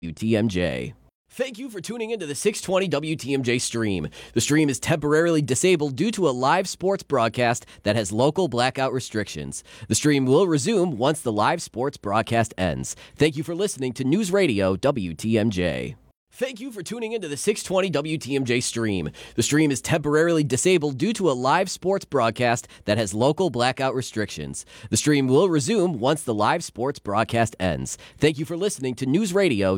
WTMJ. Thank you for tuning into the 620 WTMJ stream. The stream is temporarily disabled due to a live sports broadcast that has local blackout restrictions. The stream will resume once the live sports broadcast ends. Thank you for listening to News Radio WTMJ. Thank you for tuning into the 620 WTMJ stream. The stream is temporarily disabled due to a live sports broadcast that has local blackout restrictions. The stream will resume once the live sports broadcast ends. Thank you for listening to News Radio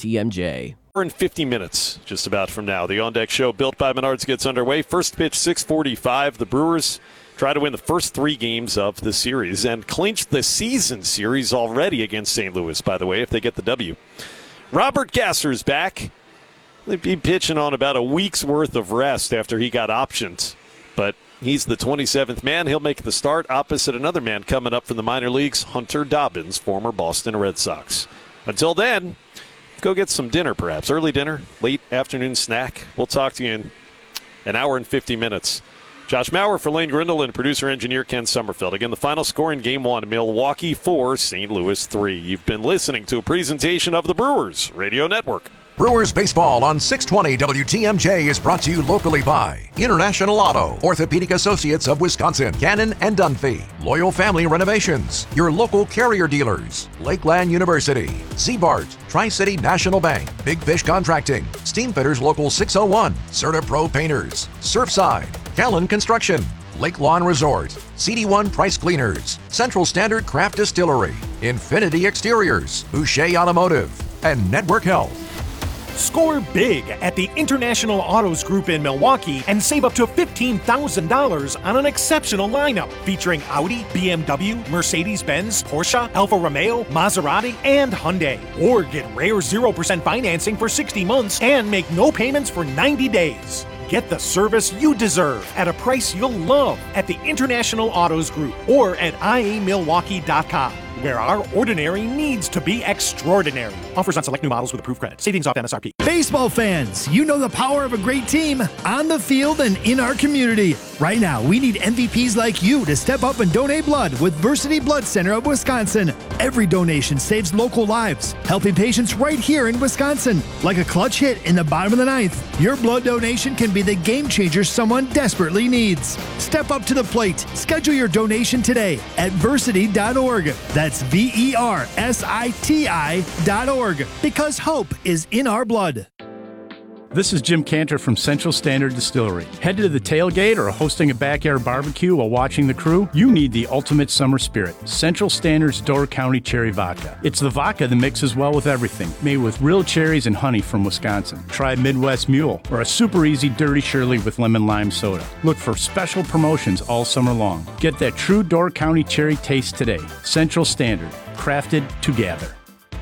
WTMJ. We're in 50 minutes, just about from now. The On Deck Show, built by Menards, gets underway. First pitch, 6:45. The Brewers try to win the first three games of the series and clinch the season series already against St. Louis, by the way, if they get the W. Robert Gasser's back. They'd be pitching on about a week's worth of rest after he got optioned. But he's the 27th man. He'll make the start opposite another man coming up from the minor leagues, Hunter Dobbins, former Boston Red Sox. Until then, go get some dinner perhaps. Early dinner, late afternoon snack. We'll talk to you in an hour and 50 minutes. Josh Maurer for Lane Grindle and producer-engineer Ken Sommerfeld. Again, the final score in Game 1, Milwaukee 4, St. Louis 3. You've been listening to a presentation of the Brewers Radio Network. Brewers baseball on 620 WTMJ is brought to you locally by International Auto, Orthopedic Associates of Wisconsin, Cannon and Dunphy, Loyal Family Renovations, your local Carrier dealers, Lakeland University, Seabart, Tri-City National Bank, Big Fish Contracting, Steamfitters Local 601, Certa Pro Painters, Surfside, Callan Construction, Lake Lawn Resort, CD1 Price Cleaners, Central Standard Craft Distillery, Infinity Exteriors, Boucher Automotive, and Network Health. Score big at the International Autos Group in Milwaukee and save up to $15,000 on an exceptional lineup featuring Audi, BMW, Mercedes-Benz, Porsche, Alfa Romeo, Maserati, and Hyundai. Or get rare 0% financing for 60 months and make no payments for 90 days. Get the service you deserve at a price you'll love at the International Autos Group or at iamilwaukee.com, where our ordinary needs to be extraordinary. Offers on select new models with approved credit. Savings off MSRP. Baseball fans, you know the power of a great team on the field and in our community. Right now, we need MVPs like you to step up and donate blood with Versiti Blood Center of Wisconsin. Every donation saves local lives, helping patients right here in Wisconsin. Like a clutch hit in the bottom of the ninth, your blood donation can be the game changer someone desperately needs. Step up to the plate. Schedule your donation today at versiti.org. That's VERSITI.org. Because hope is in our blood. This is Jim Cantor from Central Standard Distillery. Headed to the tailgate or hosting a backyard barbecue while watching the crew? You need the ultimate summer spirit, Central Standard's Door County Cherry Vodka. It's the vodka that mixes well with everything, made with real cherries and honey from Wisconsin. Try Midwest Mule or a super easy Dirty Shirley with lemon lime soda. Look for special promotions all summer long. Get that true Door County cherry taste today. Central Standard, crafted to gather.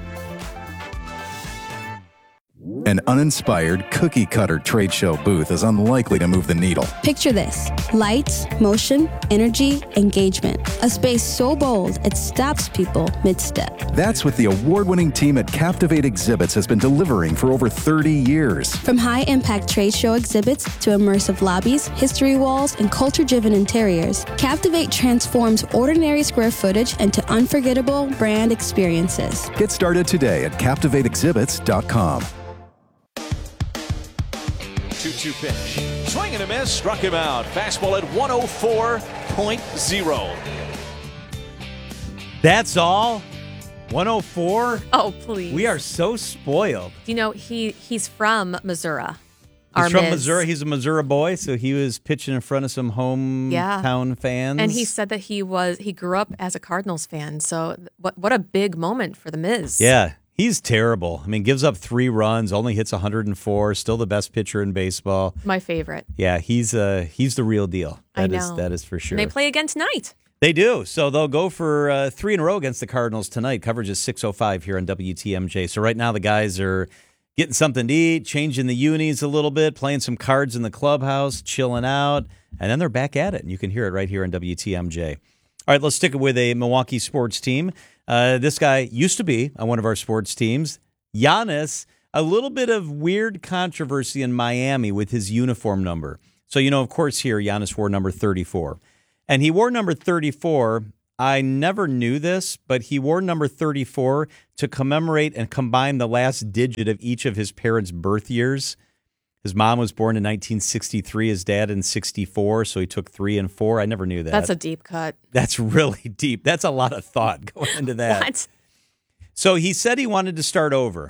An uninspired, cookie-cutter trade show booth is unlikely to move the needle. Picture this: lights, motion, energy, engagement. A space so bold, it stops people mid-step. That's what the award-winning team at Captivate Exhibits has been delivering for over 30 years. From high-impact trade show exhibits to immersive lobbies, history walls, and culture-driven interiors, Captivate transforms ordinary square footage into unforgettable brand experiences. Get started today at CaptivateExhibits.com. 2-2 pitch. Swing and a miss. Struck him out. Fastball at 104.0. That's all? 104? Oh, please. We are so spoiled. You know, he's from Missouri. He's from Missouri. He's a Missouri boy, so he was pitching in front of some hometown fans. And he said that he grew up as a Cardinals fan. So what a big moment for the Miz. Yeah. He's terrible. I mean, gives up 3 runs, only hits 104, still the best pitcher in baseball. My favorite. Yeah, he's the real deal. I know. That is for sure. And they play again tonight. They do. So they'll go for 3 in a row against the Cardinals tonight. Coverage is 6:05 here on WTMJ. So right now the guys are getting something to eat, changing the unis a little bit, playing some cards in the clubhouse, chilling out, and then they're back at it. And you can hear it right here on WTMJ. All right, let's stick it with a Milwaukee sports team. This guy used to be on one of our sports teams. Giannis, a little bit of weird controversy in Miami with his uniform number. So, of course, here Giannis wore number 34. And he wore number 34 I never knew this, but he wore number 34 to commemorate and combine the last digit of each of his parents' birth years. His mom was born in 1963, his dad in 64, so he took 3 and 4. I never knew that. That's a deep cut. That's really deep. That's a lot of thought going into that. What? So he said he wanted to start over.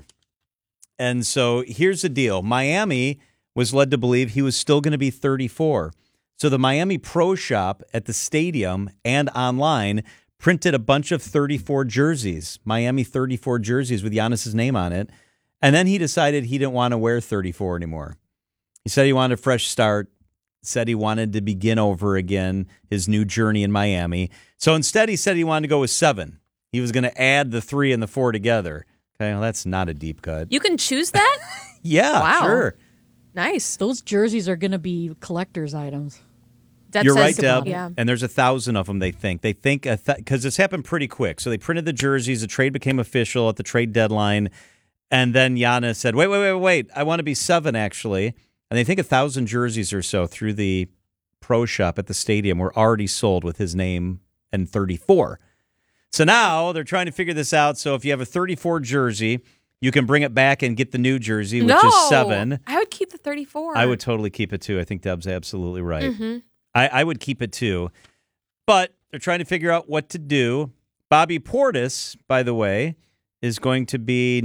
And so here's the deal. Miami was led to believe he was still going to be 34. So the Miami Pro Shop at the stadium and online printed a bunch of 34 jerseys, Miami 34 jerseys with Giannis's name on it. And then he decided he didn't want to wear 34 anymore. He said he wanted a fresh start, said he wanted to begin over again, his new journey in Miami. So instead he said he wanted to go with 7. He was going to add the 3 and the 4 together. Okay, well, that's not a deep cut. You can choose that? Yeah, wow. Sure. Nice. Those jerseys are going to be collector's items. You're right, Deb. Yeah. And there's 1,000 of them, they think. They think, because this happened pretty quick. So they printed the jerseys. The trade became official at the trade deadline. And then Giannis said, wait. I want to be 7, actually. And they think 1,000 jerseys or so through the pro shop at the stadium were already sold with his name and 34. So now they're trying to figure this out. So if you have a 34 jersey, you can bring it back and get the new jersey, which is 7. I would keep the 34. I would totally keep it too. I think Deb's absolutely right. Mm-hmm. I would keep it too. But they're trying to figure out what to do. Bobby Portis, by the way, is going to be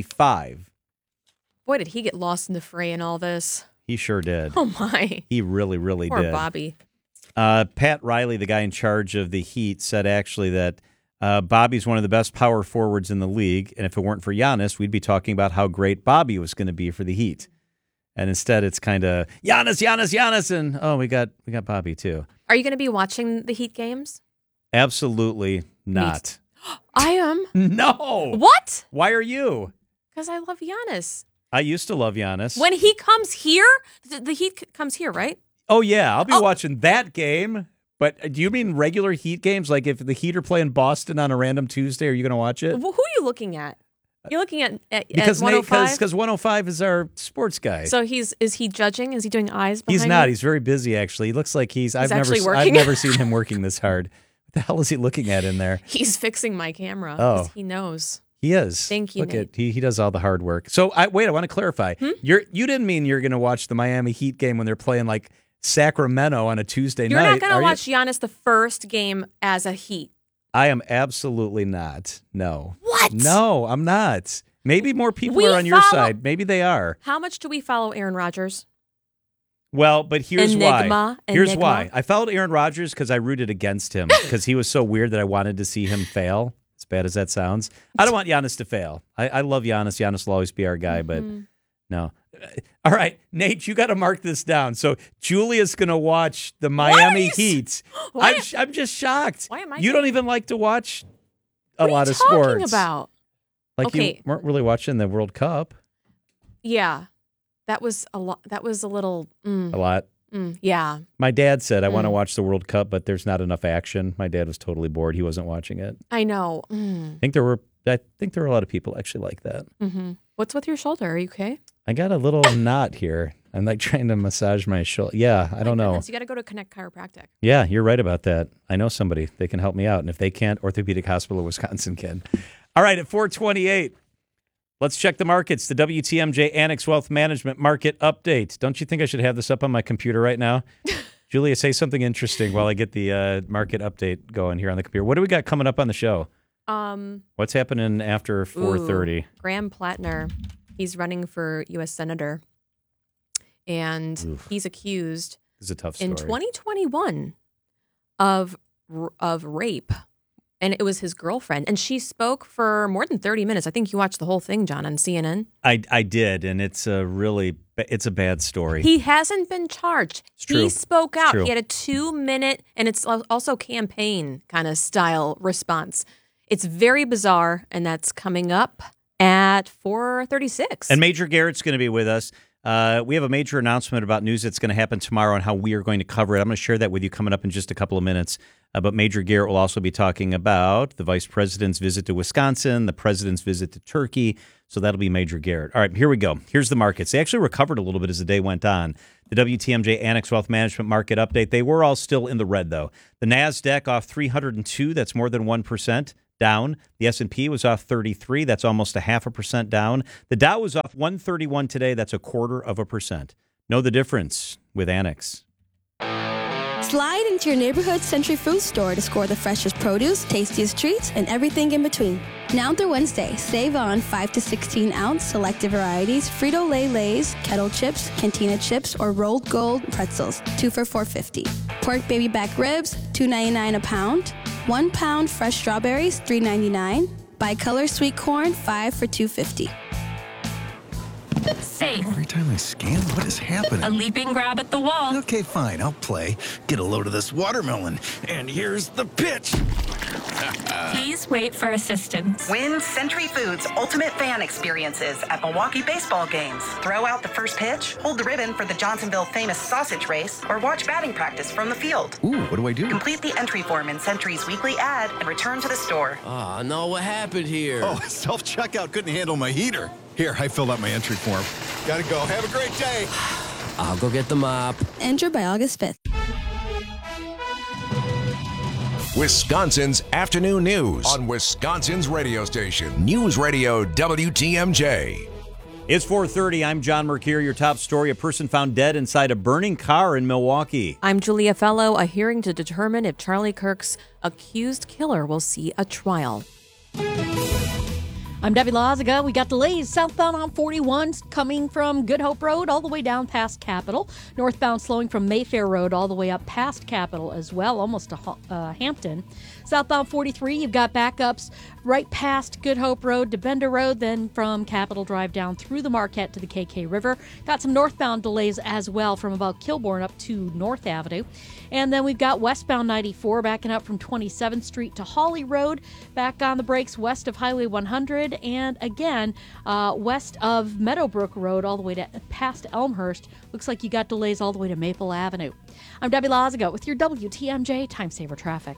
95. Boy, did he get lost in the fray in all this. He sure did. Oh, my. He really, really Poor did. Bobby. Pat Riley, the guy in charge of the Heat, said actually that Bobby's one of the best power forwards in the league, and if it weren't for Giannis, we'd be talking about how great Bobby was going to be for the Heat. And instead, it's kind of Giannis, and oh, we got Bobby too. Are you going to be watching the Heat games? Absolutely not. I am. No. What? Why are you? Because I love Giannis. I used to love Giannis. When he comes here, the Heat comes here, right? Oh, yeah. I'll be watching that game. But do you mean regular Heat games? Like if the Heat are playing Boston on a random Tuesday, are you going to watch it? Well, who are you looking at? You're looking at because 105? Because 105 is our sports guy. So is he judging? Is he doing eyes behind He's not. you? He's very busy, actually. He looks like I've working? never seen him working this hard. What the hell is he looking at in there? He's fixing my camera. Oh. He knows. He is. Thank you, Nate. He does all the hard work. So I want to clarify. You didn't mean you're going to watch the Miami Heat game when they're playing like Sacramento on a Tuesday night. You're not going to watch Giannis the first game as a Heat. I am absolutely not. No. What? No, I'm not. Maybe more people are on your side. Maybe they are. How much do we follow Aaron Rodgers? Well, but here's why. Here's Enigma. why. I followed Aaron Rodgers because I rooted against him because he was so weird that I wanted to see him fail. As bad as that sounds. I don't want Giannis to fail. I love Giannis. Giannis will always be our guy, but no. All right, Nate, you got to mark this down. So Julia's going to watch the Miami Heat. I'm just shocked. Why am I? You don't even like to watch a lot of What are you sports. talking about? Like you weren't really watching the World Cup. Yeah, that was a lot. That was a little. A lot. Yeah. My dad said, I want to watch the World Cup, but there's not enough action. My dad was totally bored. He wasn't watching it. I know. I think there were a lot of people actually like that. Mm-hmm. What's with your shoulder? Are you okay? I got a little knot here. I'm like trying to massage my shoulder. Yeah, I don't know. You got to go to Connect Chiropractic. Yeah, you're right about that. I know somebody. They can help me out. And if they can't, Orthopedic Hospital of Wisconsin can. All right, at 4:28, let's check the markets. The WTMJ Annex Wealth Management Market Update. Don't you think I should have this up on my computer right now? Julia, say something interesting while I get the market update going here on the computer. What do we got coming up on the show? What's happening after 4:30? Graham Plattner. He's running for U.S. Senator. And he's accused It's a tough story. in 2021 of rape. And it was his girlfriend. And she spoke for more than 30 minutes. I think you watched the whole thing, John, on CNN. I did, and it's a bad story. He hasn't been charged. It's true. He spoke out. True. He had a 2-minute, and it's also campaign kind of style response. It's very bizarre, and that's coming up at 4:36. And Major Garrett's going to be with us. We have a major announcement about news that's going to happen tomorrow and how we are going to cover it. I'm going to share that with you coming up in just a couple of minutes. But Major Garrett will also be talking about the vice president's visit to Wisconsin, the president's visit to Turkey. So that'll be Major Garrett. All right, here we go. Here's the markets. They actually recovered a little bit as the day went on. The WTMJ Annex Wealth Management market update. They were all still in the red, though. The NASDAQ off 302. That's more than 1% down. The S&P was off 33. That's almost 0.5% down. The Dow was off 131 today. That's 0.25%. Know the difference with Annex. Slide into your neighborhood Century Food Store to score the freshest produce, tastiest treats, and everything in between. Now through Wednesday, save on 5 to 16 ounce selected varieties, Frito-Lay Lay's, Kettle Chips, Cantina Chips, or Rolled Gold pretzels, 2 for $4.50. Pork baby back ribs, $2.99 a pound. 1 pound fresh strawberries, $3.99. Bicolor sweet corn, 5 for $2.50. Safe. Every time I scan, what is happening? A leaping grab at the wall. Okay, fine, I'll play. Get a load of this watermelon. And here's the pitch. Please wait for assistance. Win Century Foods Ultimate Fan Experiences at Milwaukee baseball games. Throw out the first pitch, hold the ribbon for the Johnsonville famous sausage race, or watch batting practice from the field. Ooh, what do I do? Complete the entry form in Century's weekly ad and return to the store. Oh, no, what happened here? Oh, self-checkout couldn't handle my heater. Here, I filled out my entry form. Gotta go. Have a great day. I'll go get the mop. Enter by August 5th. Wisconsin's afternoon news on Wisconsin's radio station, News Radio WTMJ. It's 4:30. I'm John Mercure. Your top story, a person found dead inside a burning car in Milwaukee. I'm Julia Fellow. A hearing to determine if Charlie Kirk's accused killer will see a trial. I'm Debbie Lazaga. We got delays southbound on 41 coming from Good Hope Road all the way down past Capitol. Northbound slowing from Mayfair Road all the way up past Capitol as well, almost to Hampton. Southbound 43, you've got backups right past Good Hope Road to Bender Road, then from Capitol Drive down through the Marquette to the KK River. Got some northbound delays as well from about Kilbourne up to North Avenue. And then we've got westbound 94 backing up from 27th Street to Hawley Road, back on the brakes west of Highway 100, and again west of Meadowbrook Road all the way to past Elmhurst. Looks like you got delays all the way to Maple Avenue. I'm Debbie Lazaga with your WTMJ Time Saver Traffic.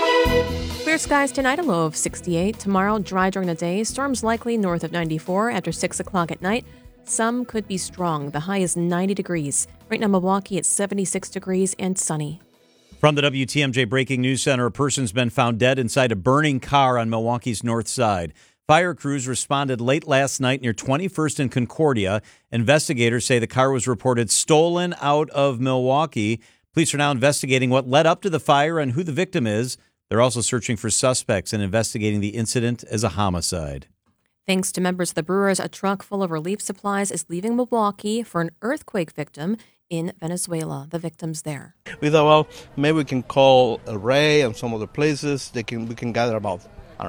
Clear skies tonight, a low of 68. Tomorrow, dry during the day. Storms likely north of 94 after 6 o'clock at night. Some could be strong. The high is 90 degrees. Right now, Milwaukee, it's 76 degrees and sunny. From the WTMJ Breaking News Center, a person's been found dead inside a burning car on Milwaukee's north side. Fire crews responded late last night near 21st and Concordia. Investigators say the car was reported stolen out of Milwaukee. Police are now investigating what led up to the fire and who the victim is. They're also searching for suspects and investigating the incident as a homicide. Thanks to members of the Brewers, a truck full of relief supplies is leaving Milwaukee for an earthquake victim in Venezuela. The victim's there. We thought, well, maybe we can call El Rey and some other places. We can gather about,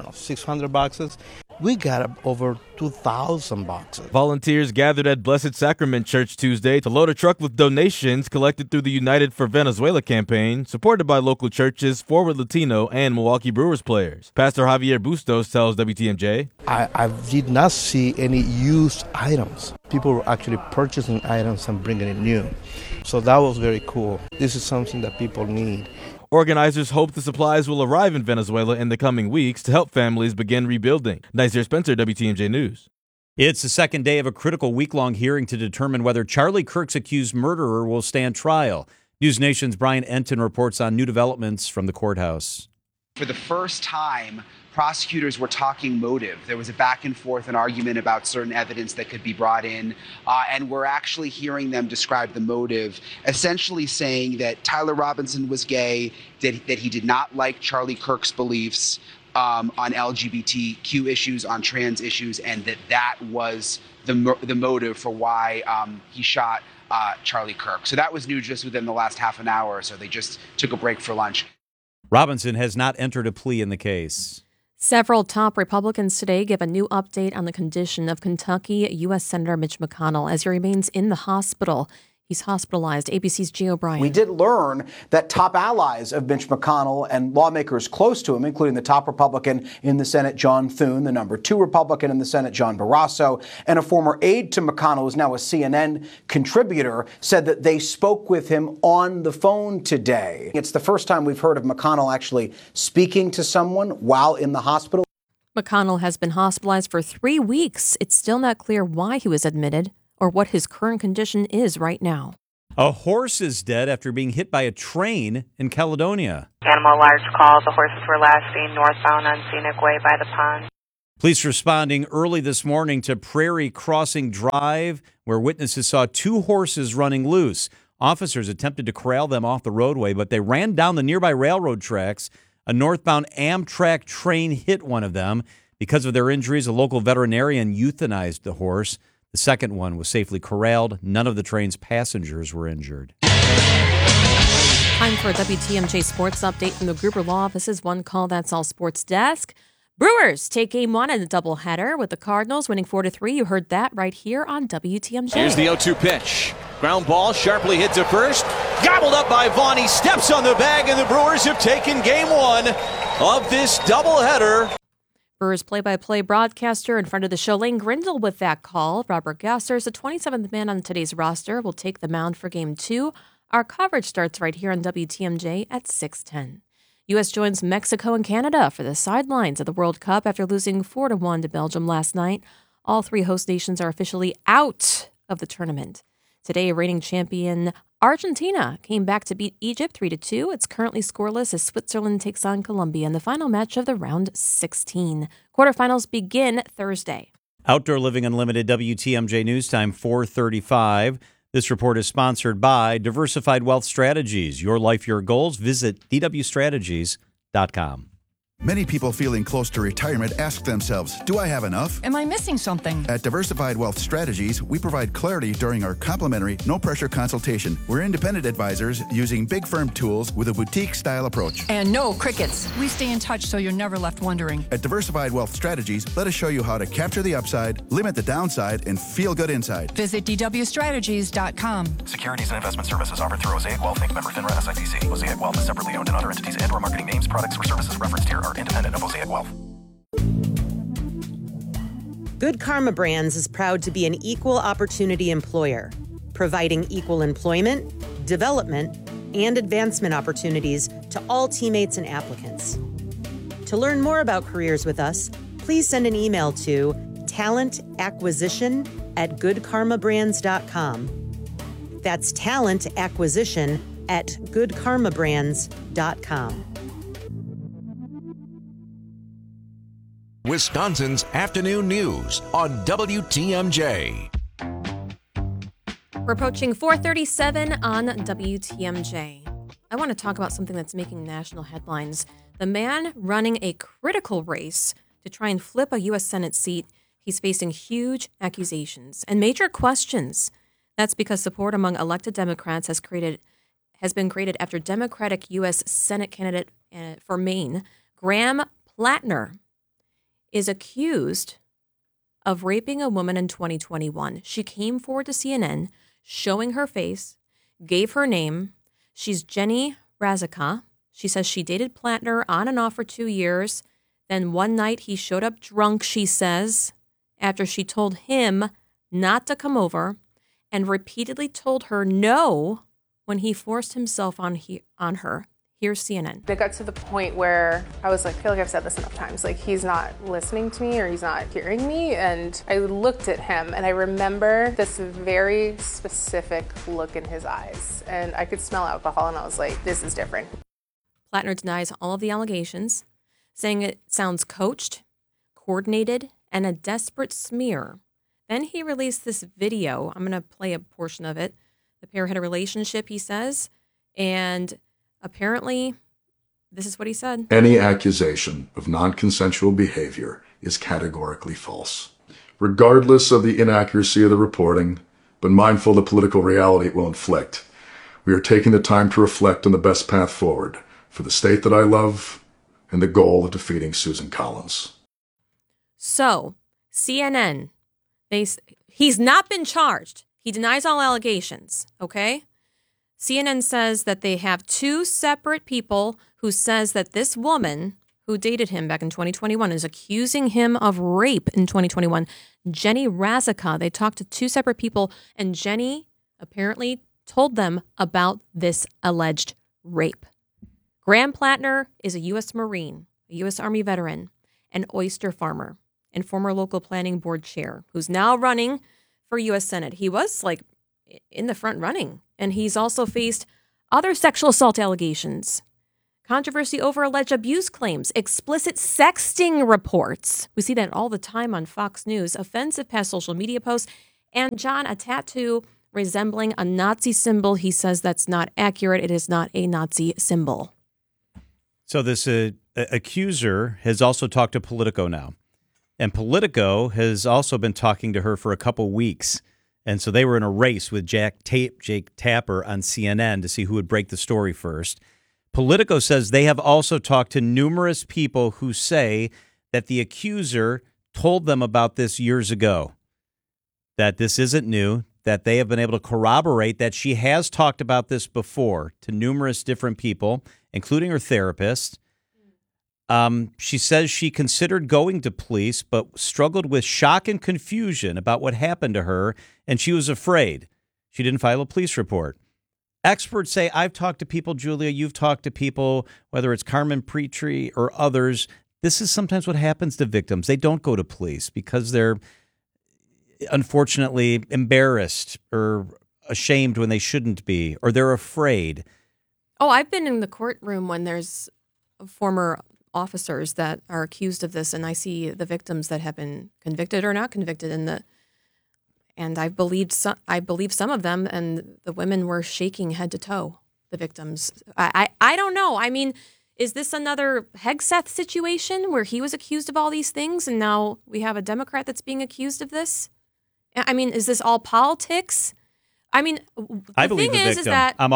600 boxes. We got over 2,000 boxes. Volunteers gathered at Blessed Sacrament Church Tuesday to load a truck with donations collected through the United for Venezuela campaign, supported by local churches, Forward Latino, and Milwaukee Brewers players. Pastor Javier Bustos tells WTMJ, I did not see any used items. People were actually purchasing items and bringing it new. So that was very cool. This is something that people need. Organizers hope the supplies will arrive in Venezuela in the coming weeks to help families begin rebuilding. Nasir Spencer, WTMJ News. It's the second day of a critical week-long hearing to determine whether Charlie Kirk's accused murderer will stand trial. News Nation's Brian Enton reports on new developments from the courthouse. For the first time, prosecutors were talking motive. There was a back and forth, an argument about certain evidence that could be brought in, and we're actually hearing them describe the motive, essentially saying that Tyler Robinson was gay, that he did not like Charlie Kirk's beliefs on LGBTQ issues, on trans issues, and that was the motive for why he shot Charlie Kirk. So that was new just within the last half an hour or so. They just took a break for lunch. Robinson has not entered a plea in the case. Several top Republicans today give a new update on the condition of Kentucky U.S. Senator Mitch McConnell as he remains in the hospital. He's hospitalized. ABC's Gio Bryan. We did learn that top allies of Mitch McConnell and lawmakers close to him, including the top Republican in the Senate, John Thune, the number 2 Republican in the Senate, John Barrasso, and a former aide to McConnell, who's now a CNN contributor, said that they spoke with him on the phone today. It's the first time we've heard of McConnell actually speaking to someone while in the hospital. McConnell has been hospitalized for 3 weeks. It's still not clear why he was admitted or what his current condition is right now. A horse is dead after being hit by a train in Caledonia. Animal alarms called. The horses were last seen northbound on Scenic Way by the pond. Police responding early this morning to Prairie Crossing Drive, where witnesses saw 2 horses running loose. Officers attempted to corral them off the roadway, but they ran down the nearby railroad tracks. A northbound Amtrak train hit one of them. Because of their injuries, a local veterinarian euthanized the horse. The second one was safely corralled. None of the train's passengers were injured. Time for a WTMJ sports update from the Gruber Law Office's One Call That's All Sports Desk. Brewers take Game 1 in a doubleheader with the Cardinals winning 4-3. You heard that right here on WTMJ. Here's the 0-2 pitch. Ground ball sharply hit to first. Gobbled up by Vaughn. He steps on the bag, and the Brewers have taken Game 1 of this doubleheader. Brewers play-by-play broadcaster in front of the show, Lane Grindle, with that call. Robert Gassers, the 27th man on today's roster, will take the mound for Game 2. Our coverage starts right here on WTMJ at 6:10. U.S. joins Mexico and Canada for the sidelines of the World Cup after losing 4-1 to Belgium last night. All 3 host nations are officially out of the tournament. Today, reigning champion Argentina came back to beat Egypt 3-2. It's currently scoreless as Switzerland takes on Colombia in the final match of the round 16. Quarterfinals begin Thursday. Outdoor Living Unlimited WTMJ News Time 4:35. This report is sponsored by Diversified Wealth Strategies. Your life, your goals. Visit dwstrategies.com. Many people feeling close to retirement ask themselves, do I have enough? Am I missing something? At Diversified Wealth Strategies, we provide clarity during our complimentary, no-pressure consultation. We're independent advisors using big firm tools with a boutique-style approach. And no crickets. We stay in touch so you're never left wondering. At Diversified Wealth Strategies, let us show you how to capture the upside, limit the downside, and feel good inside. Visit dwstrategies.com. Securities and investment services offered through Mosaic Wealth Inc. Member FINRA SIPC. Mosaic Wealth is separately owned, and other entities and/or marketing names, products, or services referenced here are independent of Mosaic Wealth. Good Karma Brands is proud to be an equal opportunity employer, providing equal employment, development, and advancement opportunities to all teammates and applicants. To learn more about careers with us, please send an email to talentacquisition@goodkarmabrands.com. That's talentacquisition@goodkarmabrands.com. Wisconsin's Afternoon News on WTMJ. We're approaching 4:37 on WTMJ. I want to talk about something that's making national headlines. The man running a critical race to try and flip a U.S. Senate seat, he's facing huge accusations and major questions. That's because support among elected Democrats has been created after Democratic U.S. Senate candidate for Maine, Graham Plattner, is accused of raping a woman in 2021. She came forward to CNN, showing her face, gave her name. She's Jenny Razica. She says she dated Plattner on and off for 2 years. Then one night he showed up drunk, she says, after she told him not to come over and repeatedly told her no when he forced himself on her. Here's CNN. It got to the point where I was like, I feel like I've said this enough times. Like, he's not listening to me or he's not hearing me. And I looked at him and I remember this very specific look in his eyes. And I could smell alcohol and I was like, this is different. Plattner denies all of the allegations, saying it sounds coached, coordinated, and a desperate smear. Then he released this video. I'm going to play a portion of it. The pair had a relationship, he says, and apparently, this is what he said. Any accusation of non-consensual behavior is categorically false. Regardless of the inaccuracy of the reporting, but mindful of the political reality it will inflict, we are taking the time to reflect on the best path forward for the state that I love and the goal of defeating Susan Collins. So, CNN, he's not been charged. He denies all allegations, okay? CNN says that they have two separate people who says that this woman who dated him back in 2021 is accusing him of rape in 2021. Jenny Razica, they talked to two separate people, and Jenny apparently told them about this alleged rape. Graham Plattner is a U.S. Marine, a U.S. Army veteran, an oyster farmer, and former local planning board chair who's now running for U.S. Senate. He was like in the front running, and he's also faced other sexual assault allegations, controversy over alleged abuse claims, explicit sexting reports. We see that all the time on Fox News, offensive past social media posts, and John, a tattoo resembling a Nazi symbol. He says that's not accurate. It is not a Nazi symbol. So this accuser has also talked to Politico now. And Politico has also been talking to her for a couple weeks. And so they were in a race with Jake Tapper on CNN to see who would break the story first. Politico says they have also talked to numerous people who say that the accuser told them about this years ago, that this isn't new, that they have been able to corroborate that she has talked about this before to numerous different people, including her therapist. She says she considered going to police, but struggled with shock and confusion about what happened to her, and she was afraid. She didn't file a police report. Experts say, I've talked to people, Julia, you've talked to people, whether it's Carmen Petrie or others. This is sometimes what happens to victims. They don't go to police because they're unfortunately embarrassed or ashamed when they shouldn't be, or they're afraid. Oh, I've been in the courtroom when there's former officers that are accused of this, and I see the victims that have been convicted or not convicted, and I believe some of them, and the women were shaking head to toe. The victims, I don't know. I mean, is this another Hegseth situation where he was accused of all these things, and now we have a Democrat that's being accused of this? I mean, is this all politics? I mean, I believe the victim.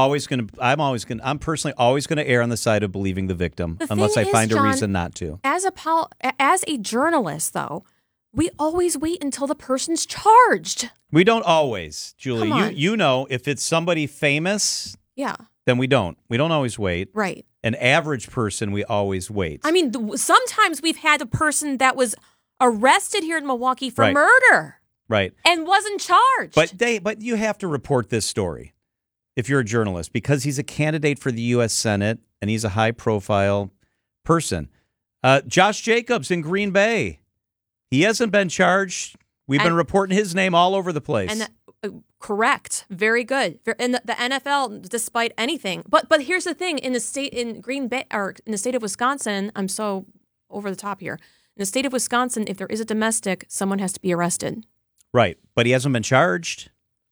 I'm personally always going to err on the side of believing the victim, unless I find a reason not to. As a journalist, though, we always wait until the person's charged. We don't always, Julie. Come on. You know, if it's somebody famous, yeah, then we don't. We don't always wait. Right. An average person, we always wait. I mean, sometimes we've had a person that was arrested here in Milwaukee for murder. Right. And wasn't charged. But you have to report this story if you're a journalist, because he's a candidate for the U.S. Senate and he's a high-profile person. Josh Jacobs in Green Bay. He hasn't been charged. We've been reporting his name all over the place. And correct. Very good. In the NFL, despite anything. But here's the thing. In Green Bay, or in the state of Wisconsin, I'm so over the top here. In the state of Wisconsin, if there is a domestic, someone has to be arrested. Right, but he hasn't been charged.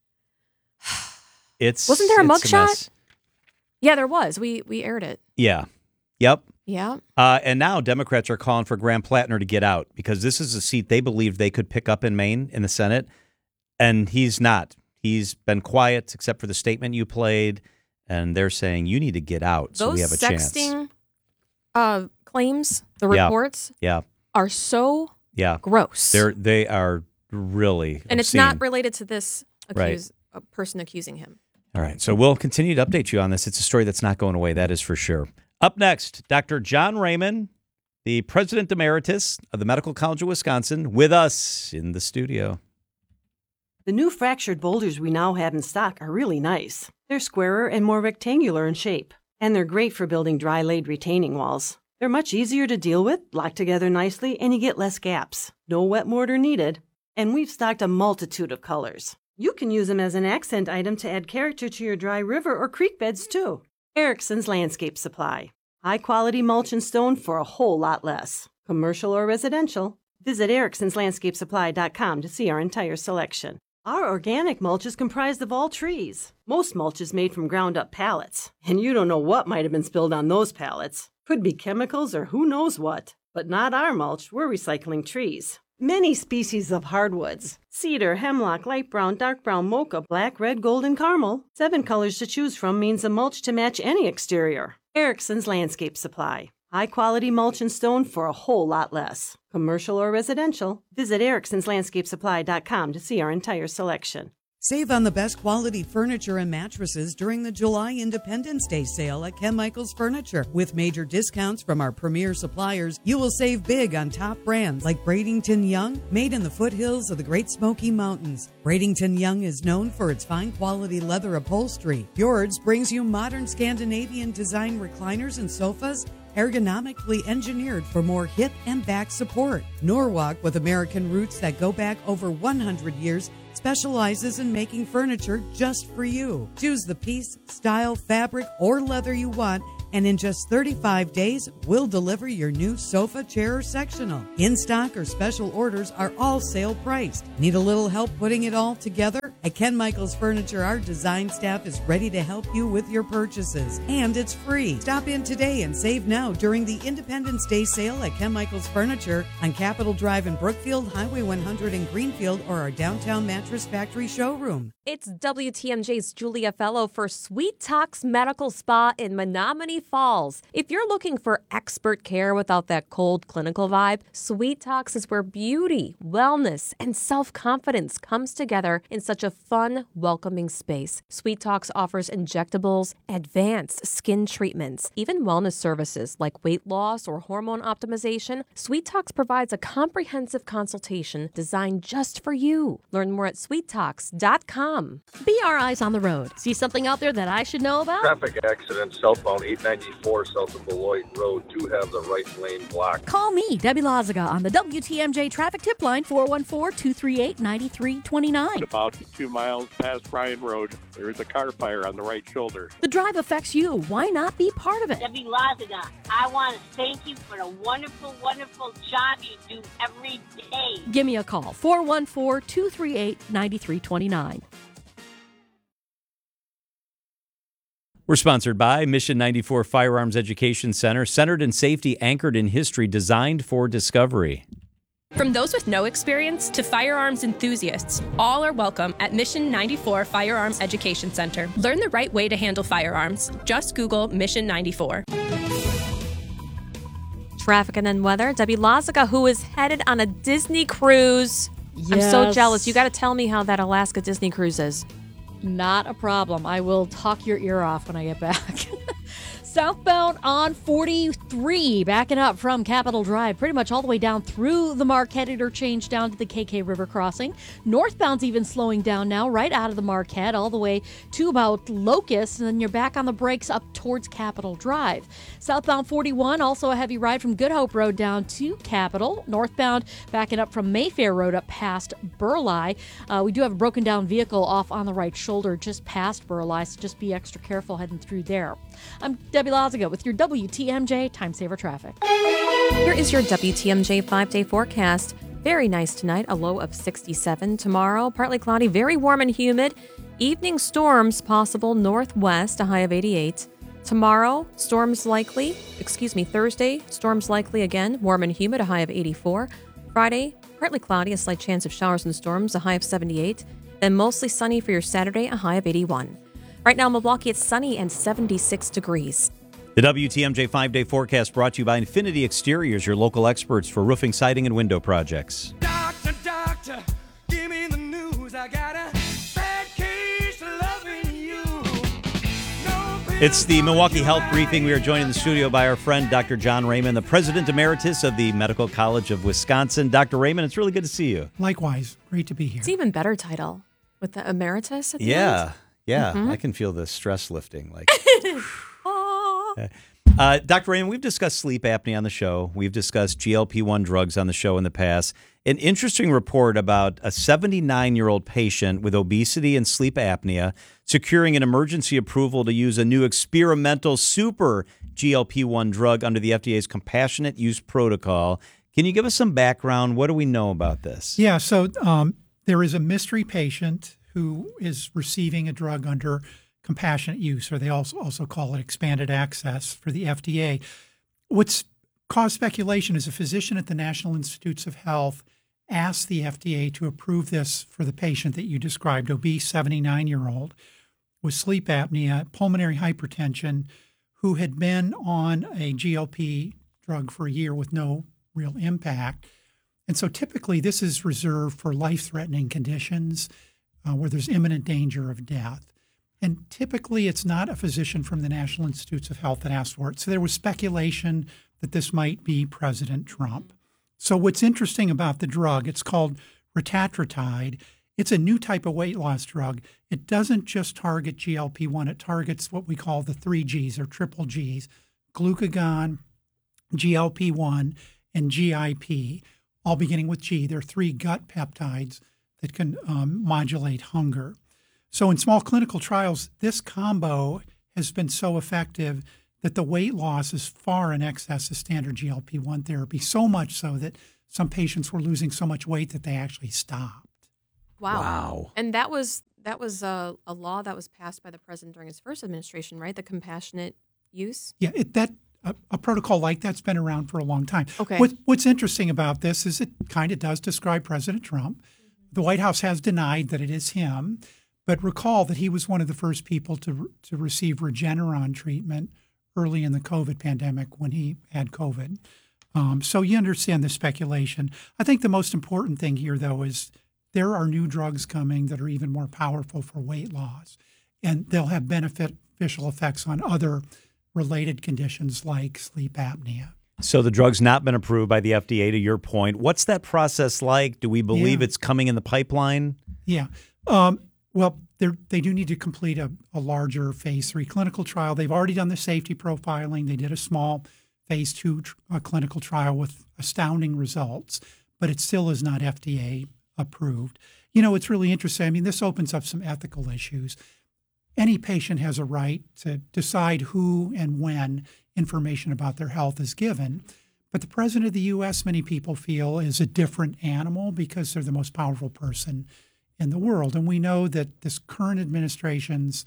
Wasn't there a mugshot? Yeah, there was. We aired it. Yeah. Yep. Yeah. And now Democrats are calling for Graham Plattner to get out because this is a seat they believed they could pick up in Maine in the Senate, and he's not. He's been quiet except for the statement you played, and they're saying you need to get out so we have a chance. Those sexting claims, the reports, are so gross. They are really and it's obscene. not related to this person accusing him. All right, so we'll continue to update you on this. It's a story that's not going away, that is for sure. Up next, Dr. John Raymond, the President Emeritus of the Medical College of Wisconsin, with us in the studio. The new fractured boulders we now have in stock are really nice. They're squarer and more rectangular in shape, and they're great for building dry-laid retaining walls. They're much easier to deal with, lock together nicely, and you get less gaps. No wet mortar needed. And we've stocked a multitude of colors. You can use them as an accent item to add character to your dry river or creek beds, too. Erickson's Landscape Supply. High-quality mulch and stone for a whole lot less. Commercial or residential, visit ericksonslandscapesupply.com to see our entire selection. Our organic mulch is comprised of all trees. Most mulch is made from ground-up pallets, and you don't know what might have been spilled on those pallets. Could be chemicals or who knows what. But not our mulch, we're recycling trees. Many species of hardwoods. Cedar, hemlock, light brown, dark brown, mocha, black, red, gold, and caramel. 7 colors to choose from means a mulch to match any exterior. Erickson's Landscape Supply. High-quality mulch and stone for a whole lot less. Commercial or residential, visit ericksonslandscapesupply.com to see our entire selection. Save on the best quality furniture and mattresses during the July Independence Day sale at Ken Michaels Furniture. With major discounts from our premier suppliers, you will save big on top brands like Bradington Young, made in the foothills of the Great Smoky Mountains. Bradington Young is known for its fine quality leather upholstery. Fjords brings you modern Scandinavian design recliners and sofas, ergonomically engineered for more hip and back support. Norwalk, with American roots that go back over 100 years, specializes in making furniture just for you. Choose the piece, style, fabric, or leather you want, and in just 35 days, we'll deliver your new sofa, chair, or sectional. In-stock or special orders are all sale priced. Need a little help putting it all together? At Ken Michaels Furniture, our design staff is ready to help you with your purchases, and it's free. Stop in today and save now during the Independence Day sale at Ken Michaels Furniture on Capitol Drive in Brookfield, Highway 100 in Greenfield, or our downtown Mattress Factory showroom. It's WTMJ's Julia Fellow for Sweet Talks Medical Spa in Menominee Falls. If you're looking for expert care without that cold clinical vibe, Sweet Talks is where beauty, wellness, and self-confidence comes together in such a fun, welcoming space. Sweet Talks offers injectables, advanced skin treatments, even wellness services like weight loss or hormone optimization. Sweet Talks provides a comprehensive consultation designed just for you. Learn more at sweettalks.com. Be our eyes on the road. See something out there that I should know about? Traffic accident southbound 894 south of Beloit Road. Do have the right lane blocked. Call me, Debbie Lazaga, on the WTMJ traffic tip line, 414-238-9329. About 2 miles past Bryan Road, there is a car fire on the right shoulder. The drive affects you. Why not be part of it? Debbie Lazaga, I want to thank you for the wonderful, wonderful job you do every day. Give me a call, 414-238-9329. We're sponsored by Mission 94 Firearms Education Center, centered in safety, anchored in history, designed for discovery. From those with no experience to firearms enthusiasts, all are welcome at Mission 94 Firearms Education Center. Learn the right way to handle firearms. Just Google Mission 94. Traffic and then weather. Debbie Lazaga, who is headed on a Disney cruise. Yes. I'm so jealous. You got to tell me how that Alaska Disney cruise is. Not a problem. I will talk your ear off when I get back. Southbound on 43, backing up from Capitol Drive, pretty much all the way down through the Marquette interchange down to the KK River crossing. Northbound's even slowing down now, right out of the Marquette, all the way to about Locust, and then you're back on the brakes up towards Capitol Drive. Southbound 41, also a heavy ride from Good Hope Road down to Capitol. Northbound, backing up from Mayfair Road up past Burleigh. We do have a broken down vehicle off on the right shoulder just past Burleigh, so just be extra careful heading through there. I'm Debbie Lazaga with your WTMJ Time Saver Traffic. Here is your WTMJ 5-day forecast. Very nice tonight, a low of 67. Tomorrow, partly cloudy, very warm and humid. Evening storms possible northwest, a high of 88. Tomorrow, Thursday, storms likely again, warm and humid, a high of 84. Friday, partly cloudy, a slight chance of showers and storms, a high of 78. Then mostly sunny for your Saturday, a high of 81. Right now in Milwaukee, it's sunny and 76 degrees. The WTMJ 5-day forecast brought to you by Infinity Exteriors, your local experts for roofing, siding, and window projects. Doctor, give me the news. I got a bad case of loving you. It's the Milwaukee Health Briefing. We are joined in the studio by our friend, Dr. John Raymond, the President Emeritus of the Medical College of Wisconsin. Dr. Raymond, it's really good to see you. Likewise. Great to be here. It's an even better title with the Emeritus at the end. Yeah, Mm-hmm. I can feel the stress lifting. Dr. Raymond, we've discussed sleep apnea on the show. We've discussed GLP-1 drugs on the show in the past. An interesting report about a 79-year-old patient with obesity and sleep apnea securing an emergency approval to use a new experimental super GLP-1 drug under the FDA's compassionate use protocol. Can you give us some background? What do we know about this? Yeah, so there is a mystery patient who is receiving a drug under compassionate use, or they also call it expanded access for the FDA. What's caused speculation is a physician at the National Institutes of Health asked the FDA to approve this for the patient that you described, obese 79-year-old with sleep apnea, pulmonary hypertension, who had been on a GLP drug for a year with no real impact. And so typically this is reserved for life-threatening conditions. where there's imminent danger of death. And typically it's not a physician from the National Institutes of Health that asked for it. So there was speculation that this might be President Trump. So what's interesting about the drug, it's called retatrutide. It's a new type of weight loss drug. It doesn't just target GLP-1. It targets what we call the 3 Gs or triple Gs, glucagon, GLP-1, and GIP, all beginning with G. They're 3 gut peptides that can modulate hunger. So in small clinical trials, this combo has been so effective that the weight loss is far in excess of standard GLP-1 therapy, so much so that some patients were losing so much weight that they actually stopped. Wow. And that was a law that was passed by the president during his first administration, right? The compassionate use? Yeah, a protocol like that's been around for a long time. Okay. What's interesting about this is it kind of does describe President Trump. The White House has denied that it is him, but recall that he was one of the first people to receive Regeneron treatment early in the COVID pandemic when he had COVID. So you understand the speculation. I think the most important thing here, though, is there are new drugs coming that are even more powerful for weight loss, and they'll have beneficial effects on other related conditions like sleep apnea. So the drug's not been approved by the FDA, to your point. What's that process like? Do we believe it's coming in the pipeline? Yeah. Well, they do need to complete a larger phase 3 clinical trial. They've already done the safety profiling. They did a small phase 2 clinical trial with astounding results, but it still is not FDA approved. You know, it's really interesting. I mean, this opens up some ethical issues. Any patient has a right to decide who and when information about their health is given. But the president of the U.S., many people feel, is a different animal because they're the most powerful person in the world. And we know that this current administration's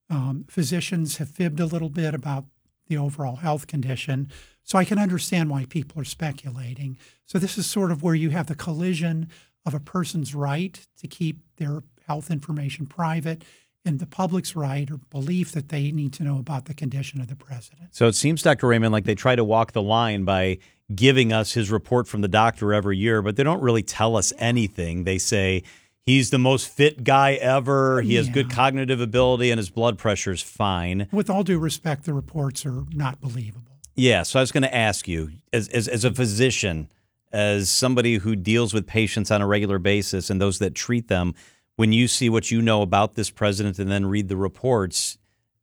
physicians have fibbed a little bit about the overall health condition. So I can understand why people are speculating. So this is sort of where you have the collision of a person's right to keep their health information private and the public's right or belief that they need to know about the condition of the president. So it seems, Dr. Raymond, like they try to walk the line by giving us his report from the doctor every year, but they don't really tell us anything. They say he's the most fit guy ever, he has good cognitive ability, and his blood pressure is fine. With all due respect, the reports are not believable. Yeah, so I was going to ask you, as a physician, as somebody who deals with patients on a regular basis and those that treat them, when you see what you know about this president and then read the reports,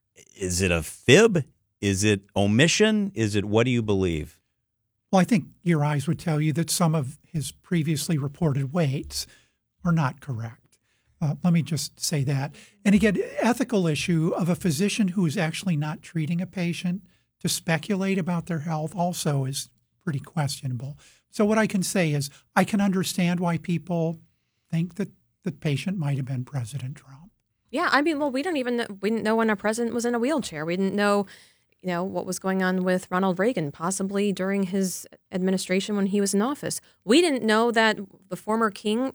is it a fib? Is it omission? Is it, what do you believe? Well, I think your eyes would tell you that some of his previously reported weights are not correct. Let me just say that. And again, ethical issue of a physician who is actually not treating a patient to speculate about their health also is pretty questionable. So what I can say is I can understand why people think that the patient might have been President Trump. Yeah, I mean, well, we didn't know when our president was in a wheelchair. We didn't know, what was going on with Ronald Reagan, possibly during his administration when he was in office. We didn't know that the former king,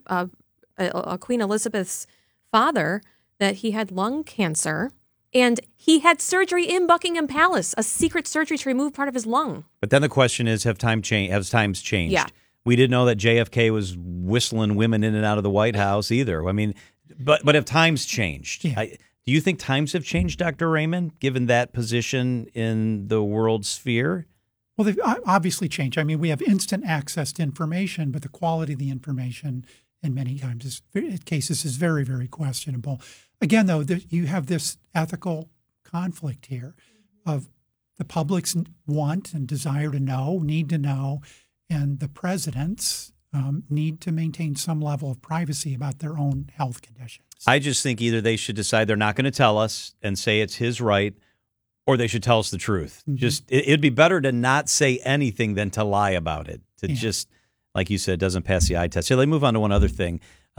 Queen Elizabeth's father, that he had lung cancer, and he had surgery in Buckingham Palace, a secret surgery to remove part of his lung. But then the question is, have times changed? Yeah. We didn't know that JFK was whistling women in and out of the White House either. I mean, but have times changed? Yeah. Do you think times have changed, Dr. Raymond, given that position in the world sphere? Well, they've obviously changed. I mean, we have instant access to information, but the quality of the information in many cases is very, very questionable. Again, though, you have this ethical conflict here of the public's want and desire to know, need to know, and the presidents need to maintain some level of privacy about their own health conditions. I just think either they should decide they're not going to tell us and say it's his right, or they should tell us the truth. Mm-hmm. It'd be better to not say anything than to lie about it. Just, like you said, doesn't pass the eye test. Let me move on to one other thing.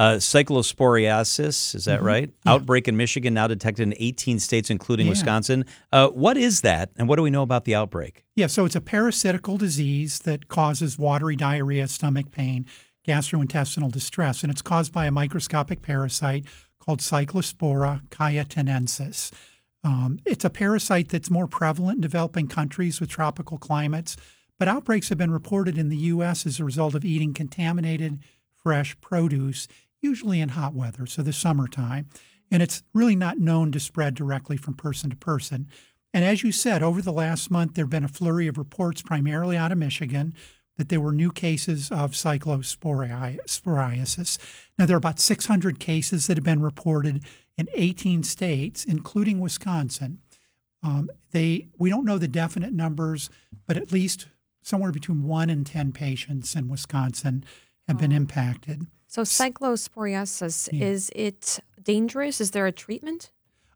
Cyclosporiasis, is that right? Yeah. Outbreak in Michigan, now detected in 18 states, including Wisconsin. What is that, and what do we know about the outbreak? Yeah, so it's a parasitical disease that causes watery diarrhea, stomach pain, gastrointestinal distress, and it's caused by a microscopic parasite called Cyclospora cayetanensis. It's a parasite that's more prevalent in developing countries with tropical climates, but outbreaks have been reported in the U.S. as a result of eating contaminated fresh produce usually in hot weather, so the summertime. And it's really not known to spread directly from person to person. And as you said, over the last month, there have been a flurry of reports, primarily out of Michigan, that there were new cases of cyclosporiasis. Now, there are about 600 cases that have been reported in 18 states, including Wisconsin. We don't know the definite numbers, but at least somewhere between 1 and 10 patients in Wisconsin have been impacted. So cyclosporiasis, is it dangerous? Is there a treatment?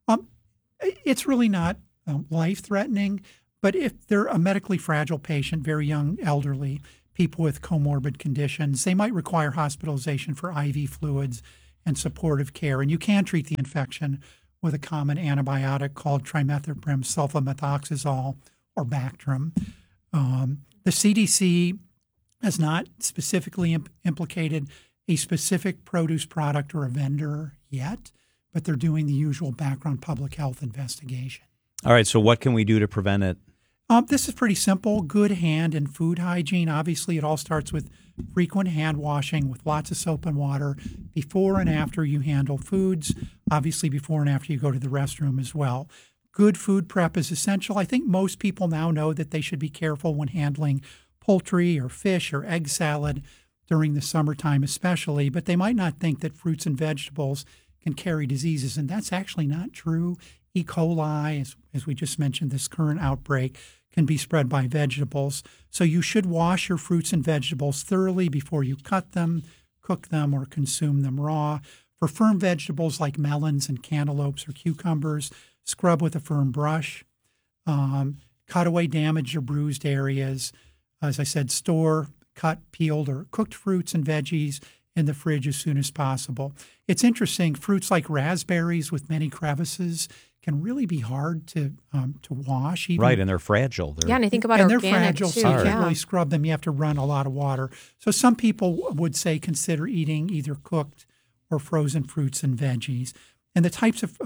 It's really not life-threatening, but if they're a medically fragile patient, very young, elderly, people with comorbid conditions, they might require hospitalization for IV fluids and supportive care. And you can treat the infection with a common antibiotic called trimethoprim sulfamethoxazole or Bactrim. The CDC has not specifically implicated a specific produce product or a vendor yet, but they're doing the usual background public health investigation. All right, so what can we do to prevent it? This is pretty simple. Good hand and food hygiene. Obviously, it all starts with frequent hand washing with lots of soap and water before and after you handle foods, obviously before and after you go to the restroom as well. Good food prep is essential. I think most people now know that they should be careful when handling poultry or fish or egg salad during the summertime especially, but they might not think that fruits and vegetables can carry diseases, and that's actually not true. E. coli, as we just mentioned, this current outbreak can be spread by vegetables. So you should wash your fruits and vegetables thoroughly before you cut them, cook them, or consume them raw. For firm vegetables like melons and cantaloupes or cucumbers, scrub with a firm brush. Cut away damaged or bruised areas. As I said, store cut, peeled, or cooked fruits and veggies in the fridge as soon as possible. It's interesting, fruits like raspberries with many crevices can really be hard to wash. Right, and they're fragile. And I think about and organic they're fragile, too. so you can't really scrub them. You have to run a lot of water. So some people would say consider eating either cooked or frozen fruits and veggies. And the types of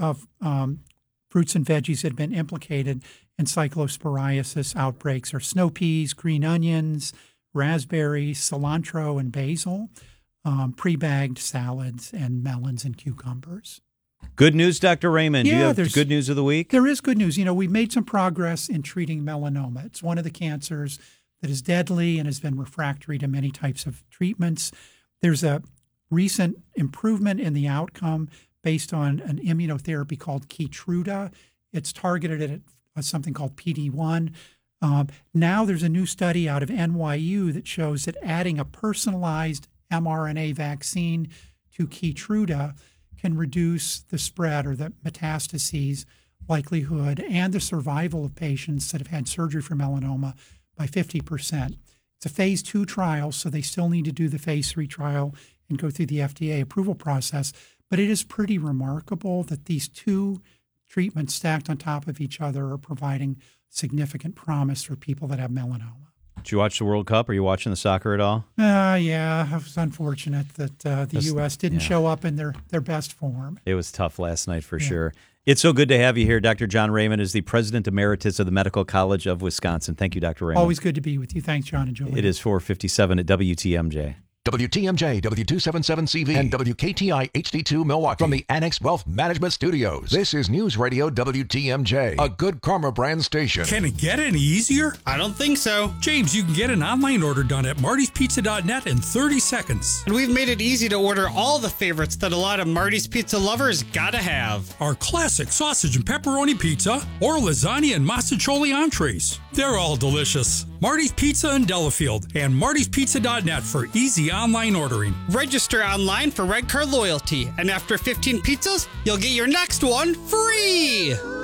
fruits and veggies that have been implicated in cyclosporiasis outbreaks are snow peas, green onions, raspberries, cilantro, and basil, pre-bagged salads, and melons and cucumbers. Good news, Dr. Raymond. Yeah, Do you have there's good news of the week? There is good news. We've made some progress in treating melanoma. It's one of the cancers that is deadly and has been refractory to many types of treatments. There's a recent improvement in the outcome based on an immunotherapy called Keytruda. It's targeted at something called PD-1. Now there's a new study out of NYU that shows that adding a personalized mRNA vaccine to Keytruda can reduce the spread or the metastases likelihood and the survival of patients that have had surgery for melanoma by 50%. It's a phase 2 trial, so they still need to do the phase 3 trial and go through the FDA approval process. But it is pretty remarkable that these two treatments stacked on top of each other are providing significant promise for people that have melanoma. Did you watch the World Cup? Are you watching the soccer at all? Yeah, it was unfortunate that the U.S. didn't show up in their best form. It was tough last night for sure. It's so good to have you here. Dr. John Raymond is the President Emeritus of the Medical College of Wisconsin. Thank you, Dr. Raymond. Always good to be with you. Thanks, John and Julie. It is 4:57 at WTMJ. WTMJ, W277CV, and WKTI HD2 Milwaukee from the Annex Wealth Management Studios. This is News Radio WTMJ, a Good Karma brand station. Can it get any easier? I don't think so. James, you can get an online order done at martyspizza.net in 30 seconds. And we've made it easy to order all the favorites that a lot of Marty's Pizza lovers gotta have. Our classic sausage and pepperoni pizza or lasagna and masticholi entrees. They're all delicious. Marty's Pizza in Delafield and martyspizza.net for easy online ordering. Register online for Red Card Loyalty, and after 15 pizzas, you'll get your next one free!